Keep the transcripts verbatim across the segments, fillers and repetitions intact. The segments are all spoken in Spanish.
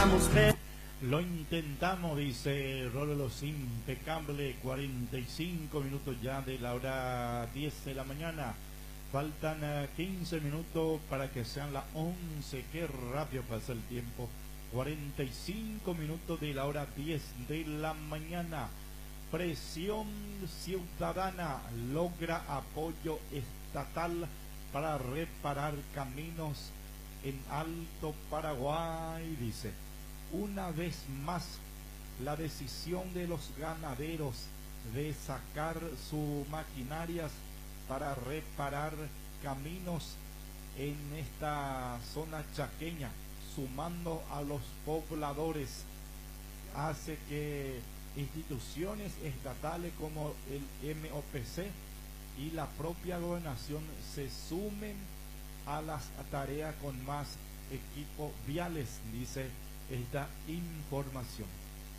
intentamos ver. Lo intentamos, dice Rolos impecable. Cuarenta y cinco minutos ya de la hora diez de la mañana. Faltan uh, quince minutos para que sean las once. Qué rápido pasa el tiempo. Cuarenta y cinco minutos de la hora diez de la mañana. Presión ciudadana logra apoyo estatal para reparar caminos en Alto Paraguay, dice. Una vez más, la decisión de los ganaderos de sacar sus maquinarias para reparar caminos en esta zona chaqueña, sumando a los pobladores, hace que instituciones estatales como el M O P C y la propia gobernación se sumen a las tareas con más equipos viales, dice esta información.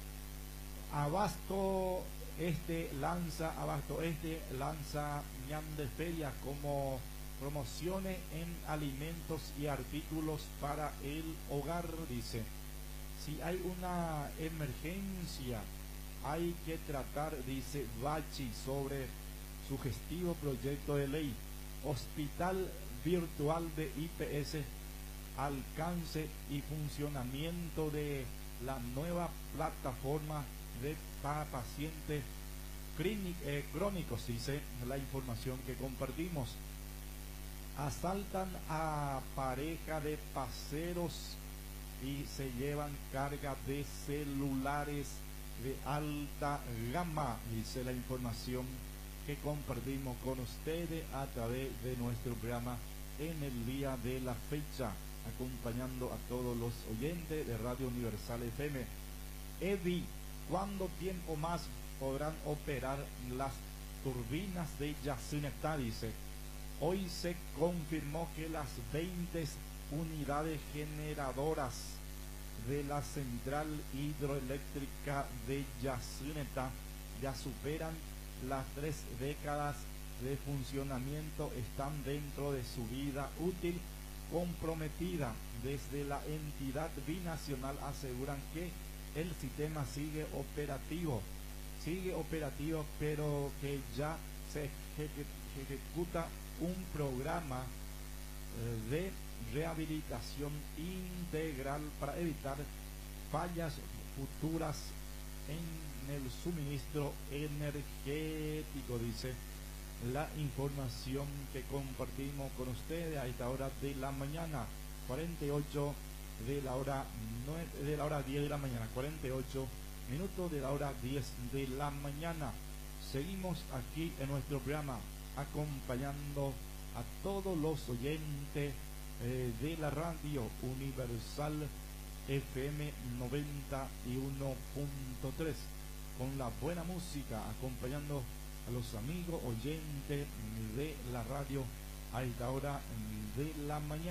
Abasto Este lanza Abasto Este lanza Ñande Feria como promociones en alimentos y artículos para el hogar, dice. Si hay una emergencia, hay que tratar, dice Bachi, sobre sugestivo proyecto de ley. Hospital virtual de I P S, alcance y funcionamiento de la nueva plataforma de para pacientes eh, crónicos, dice la información que compartimos. Asaltan a pareja de paseros y se llevan carga de celulares de alta gama, dice la información que compartimos con ustedes a través de nuestro programa en el día de la fecha, acompañando a todos los oyentes de Radio Universal F M. Eddie, ¿cuánto tiempo más podrán operar las turbinas de Yacyretá? Dice. Hoy se confirmó que las veinte unidades generadoras de la central hidroeléctrica de Yacyretá ya superan las tres décadas de funcionamiento, están dentro de su vida útil comprometida. Desde la entidad binacional aseguran que el sistema sigue operativo, sigue operativo, pero que ya se ejecuta un programa eh, de rehabilitación integral para evitar fallas futuras en el suministro energético, dice la información que compartimos con ustedes a esta hora de la mañana. Cuarenta y ocho de la hora nueve, de la hora diez de la mañana, cuarenta y ocho minutos de la hora diez de la mañana. Seguimos aquí en nuestro programa acompañando a todos los oyentes eh, de la radio Universal F M noventa y uno punto tres, con la buena música, acompañando a los amigos oyentes de la radio a esta hora de la mañana.